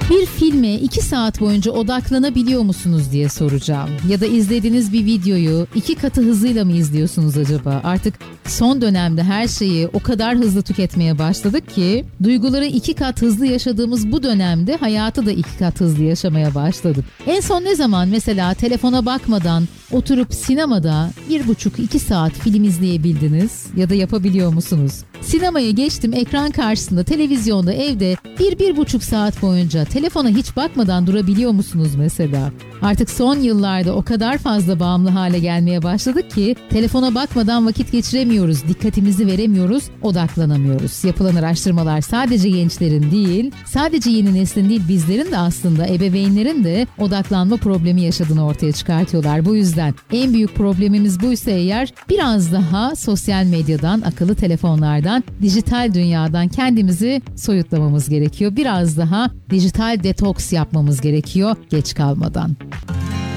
Bir filme 2 saat boyunca odaklanabiliyor musunuz diye soracağım. Ya da izlediğiniz bir videoyu 2 katı hızıyla mı izliyorsunuz acaba? Artık son dönemde her şeyi o kadar hızlı tüketmeye başladık ki duyguları 2 kat hızlı yaşadığımız bu dönemde hayatı da 2 kat hızlı yaşamaya başladık. En son ne zaman mesela telefona bakmadan oturup sinemada 1,5-2 saat film izleyebildiniz ya da yapabiliyor musunuz? Sinemaya geçtim, ekran karşısında, televizyonda, evde 1-1,5 saat boyunca telefona hiç bakmadan durabiliyor musunuz mesela? Artık son yıllarda o kadar fazla bağımlı hale gelmeye başladık ki telefona bakmadan vakit geçiremiyoruz, dikkatimizi veremiyoruz, odaklanamıyoruz. Yapılan araştırmalar sadece gençlerin değil, sadece yeni neslin değil, bizlerin de aslında ebeveynlerin de odaklanma problemi yaşadığını ortaya çıkartıyorlar. Bu yüzden en büyük problemimiz buysa eğer biraz daha sosyal medyadan, akıllı telefonlardan, dijital dünyadan kendimizi soyutlamamız gerekiyor. Biraz daha dijital detoks yapmamız gerekiyor geç kalmadan.